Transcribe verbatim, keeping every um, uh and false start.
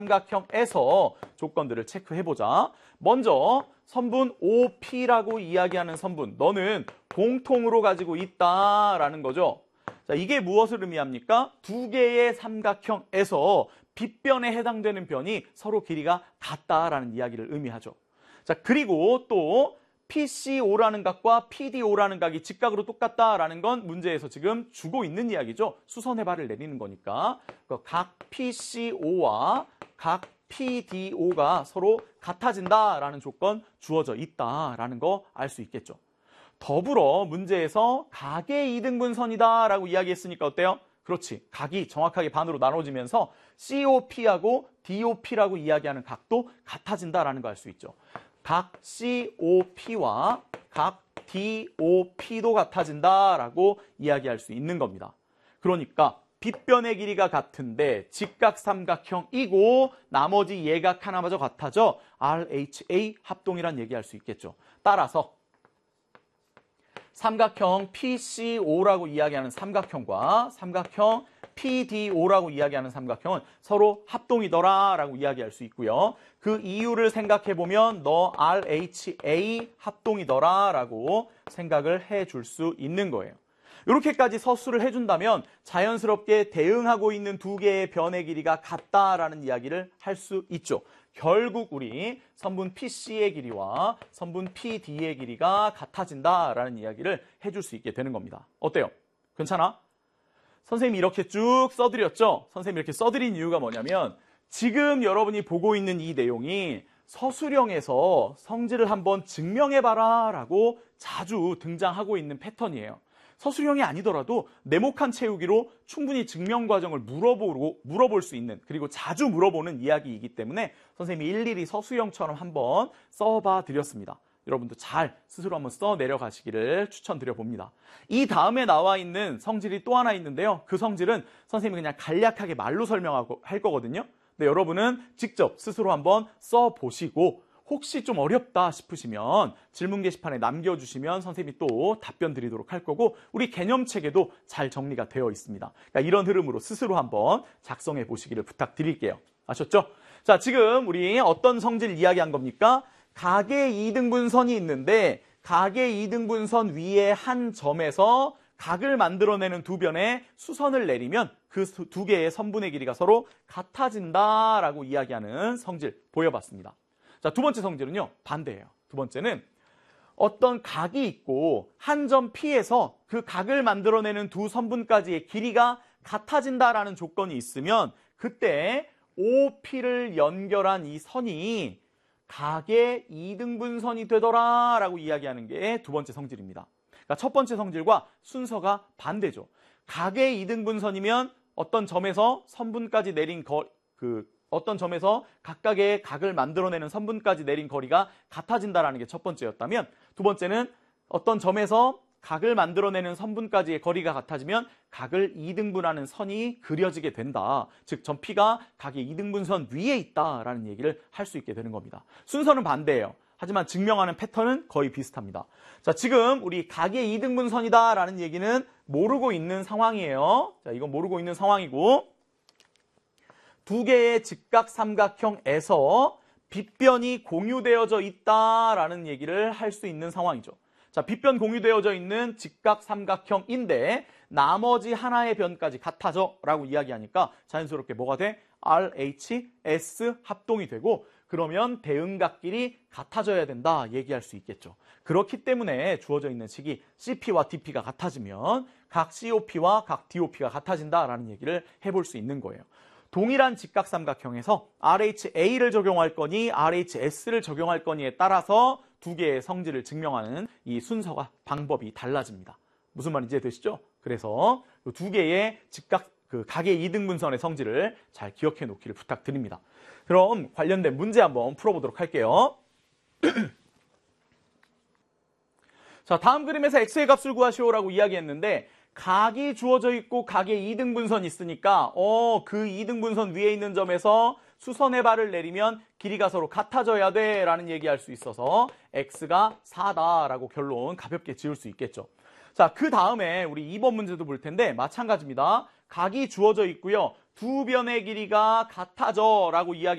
삼각형에서 조건들을 체크해보자. 먼저 선분 오피라고 이야기하는 선분, 너는 공통으로 가지고 있다라는 거죠. 자, 이게 무엇을 의미합니까? 두 개의 삼각형에서 빗변에 해당되는 변이 서로 길이가 같다라는 이야기를 의미하죠. 자, 그리고 또 피씨오라는 각과 피디오라는 각이 직각으로 똑같다라는 건 문제에서 지금 주고 있는 이야기죠. 수선의 발을 내리는 거니까. 각 피씨오와 각 피디오가 서로 같아진다라는 조건 주어져 있다라는 거 알 수 있겠죠. 더불어 문제에서 각의 이등분선이다라고 이야기했으니까 어때요? 그렇지. 각이 정확하게 반으로 나눠지면서 씨오피하고 디오피라고 이야기하는 각도 같아진다라는 거 알 수 있죠. 각 씨오피와 각 디오피도 같아진다라고 이야기할 수 있는 겁니다. 그러니까 빗변의 길이가 같은데 직각삼각형이고 나머지 예각 하나마저 같아져 알에이치에이 합동이란 얘기할 수 있겠죠. 따라서 삼각형 피씨오라고 이야기하는 삼각형과 삼각형 피디오라고 이야기하는 삼각형은 서로 합동이더라라고 이야기할 수 있고요. 그 이유를 생각해보면 너 알에이치에이 합동이더라라고 생각을 해줄 수 있는 거예요. 이렇게까지 서술을 해준다면 자연스럽게 대응하고 있는 두 개의 변의 길이가 같다라는 이야기를 할 수 있죠. 결국 우리 선분 피씨의 길이와 선분 피디의 길이가 같아진다라는 이야기를 해줄 수 있게 되는 겁니다. 어때요? 괜찮아? 선생님이 이렇게 쭉 써드렸죠? 선생님이 이렇게 써드린 이유가 뭐냐면 지금 여러분이 보고 있는 이 내용이 서술형에서 성질을 한번 증명해봐라 라고 자주 등장하고 있는 패턴이에요. 서술형이 아니더라도 네모칸 채우기로 충분히 증명 과정을 물어보고, 물어볼 수 있는, 그리고 자주 물어보는 이야기이기 때문에 선생님이 일일이 서술형처럼 한번 써봐 드렸습니다. 여러분도 잘 스스로 한번 써 내려가시기를 추천드려 봅니다. 이 다음에 나와 있는 성질이 또 하나 있는데요. 그 성질은 선생님이 그냥 간략하게 말로 설명하고 할 거거든요. 근데 여러분은 직접 스스로 한번 써 보시고 혹시 좀 어렵다 싶으시면 질문 게시판에 남겨주시면 선생님이 또 답변 드리도록 할 거고 우리 개념책에도 잘 정리가 되어 있습니다. 그러니까 이런 흐름으로 스스로 한번 작성해 보시기를 부탁드릴게요. 아셨죠? 자, 지금 우리 어떤 성질 이야기한 겁니까? 각의 이등분선이 있는데 각의 이등분선 위에 한 점에서 각을 만들어내는 두 변에 수선을 내리면 그 두 개의 선분의 길이가 서로 같아진다라고 이야기하는 성질 보여봤습니다. 자, 두 번째 성질은요, 반대예요. 두 번째는 어떤 각이 있고 한 점 P에서 그 각을 만들어내는 두 선분까지의 길이가 같아진다라는 조건이 있으면 그때 오피를 연결한 이 선이 각의 이등분선이 되더라라고 이야기하는 게 두 번째 성질입니다. 그러니까 첫 번째 성질과 순서가 반대죠. 각의 이등분선이면 어떤 점에서 선분까지 내린 거, 그 어떤 점에서 각각의 각을 만들어내는 선분까지 내린 거리가 같아진다라는 게 첫 번째였다면 두 번째는 어떤 점에서 각을 만들어내는 선분까지의 거리가 같아지면 각을 이등분하는 선이 그려지게 된다. 즉, 점 P가 각의 이등분선 위에 있다라는 얘기를 할 수 있게 되는 겁니다. 순서는 반대예요. 하지만 증명하는 패턴은 거의 비슷합니다. 자, 지금 우리 각의 이등분선이다라는 얘기는 모르고 있는 상황이에요. 자, 이건 모르고 있는 상황이고 두 개의 직각삼각형에서 빗변이 공유되어져 있다라는 얘기를 할 수 있는 상황이죠. 자, 빗변 공유되어져 있는 직각삼각형인데 나머지 하나의 변까지 같아져 라고 이야기하니까 자연스럽게 뭐가 돼? 알에이치에스 합동이 되고 그러면 대응각끼리 같아져야 된다 얘기할 수 있겠죠. 그렇기 때문에 주어져 있는 식이 씨피와 디피가 같아지면 각 씨오피와 각 디오피가 같아진다라는 얘기를 해볼 수 있는 거예요. 동일한 직각삼각형에서 알에이치에이를 적용할 거니 알에이치에스를 적용할 거니에 따라서 두 개의 성질을 증명하는 이 순서가 방법이 달라집니다. 무슨 말인지 이해되시죠? 그래서 두 개의 직각 그 각의 이등분선의 성질을 잘 기억해 놓기를 부탁드립니다. 그럼 관련된 문제 한번 풀어보도록 할게요. 자, 다음 그림에서 x의 값을 구하시오라고 이야기했는데 각이 주어져 있고 각의 이등분선이 있으니까 어, 그 이등분선 위에 있는 점에서 수선의 발을 내리면 길이가 서로 같아져야 돼 라는 얘기할 수 있어서 x가 사다라고 결론 가볍게 지을 수 있겠죠. 자, 그 다음에 우리 이 번 문제도 볼 텐데 마찬가지입니다. 각이 주어져 있고요. 두 변의 길이가 같아져 라고 이야기